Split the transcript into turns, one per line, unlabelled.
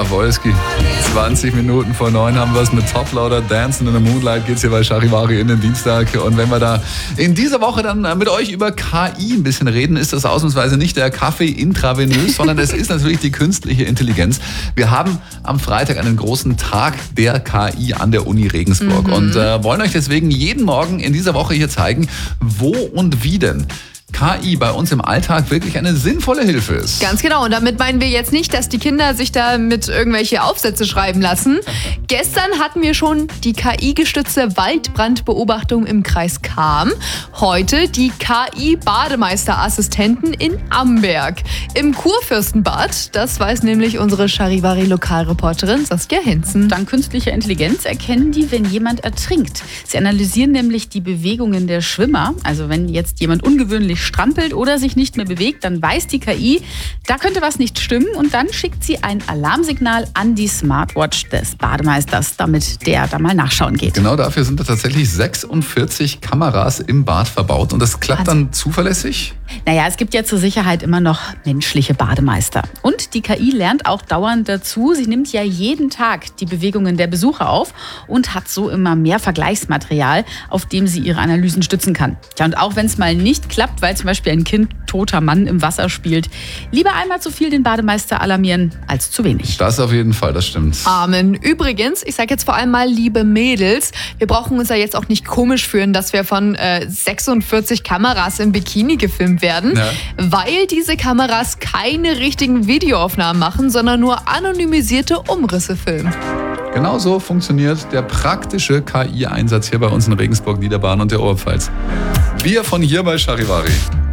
Wolski. 20 Minuten vor 9 haben wir es mit Top Loader Dancing in the Moonlight. Geht's hier bei Charivari in den Dienstag. Und wenn wir da in dieser Woche dann mit euch über KI ein bisschen reden, ist das ausnahmsweise nicht der Kaffee intravenös, sondern es ist natürlich die künstliche Intelligenz. Wir haben am Freitag einen großen Tag der KI an der Uni Regensburg und wollen euch deswegen jeden Morgen in dieser Woche hier zeigen, wo und wie denn KI bei uns im Alltag wirklich eine sinnvolle Hilfe ist.
Ganz genau. Und damit meinen wir jetzt nicht, dass die Kinder sich da mit irgendwelche Aufsätze schreiben lassen. Gestern hatten wir schon die KI-gestützte Waldbrandbeobachtung im Kreis Cham. Heute die KI-Bademeisterassistenten in Amberg. Im Kurfürstenbad, das weiß nämlich unsere Charivari-Lokalreporterin Saskia Hensen.
Dank künstlicher Intelligenz erkennen die, wenn jemand ertrinkt. Sie analysieren nämlich die Bewegungen der Schwimmer. Also wenn jetzt jemand ungewöhnlich strampelt oder sich nicht mehr bewegt, dann weiß die KI, da könnte was nicht stimmen und dann schickt sie ein Alarmsignal an die Smartwatch des Bademeisters, damit der da mal nachschauen geht.
Genau dafür sind da tatsächlich 46 Kameras im Bad verbaut und das klappt dann zuverlässig?
Naja, es gibt ja zur Sicherheit immer noch menschliche Bademeister. Und die KI lernt auch dauernd dazu. Sie nimmt ja jeden Tag die Bewegungen der Besucher auf und hat so immer mehr Vergleichsmaterial, auf dem sie ihre Analysen stützen kann. Tja, und auch wenn es mal nicht klappt, weil zum Beispiel ein Kind toter Mann im Wasser spielt, lieber einmal zu viel den Bademeister alarmieren als zu wenig.
Das auf jeden Fall, das stimmt.
Amen. Übrigens, ich sage jetzt vor allem mal, liebe Mädels, wir brauchen uns ja jetzt auch nicht komisch fühlen, dass wir von 46 Kameras im Bikini gefilmt werden, weil diese Kameras keine richtigen Videoaufnahmen machen, sondern nur anonymisierte Umrisse filmen.
Genau so funktioniert der praktische KI-Einsatz hier bei uns in Regensburg, Niederbayern und der Oberpfalz. Wir von hier bei Charivari.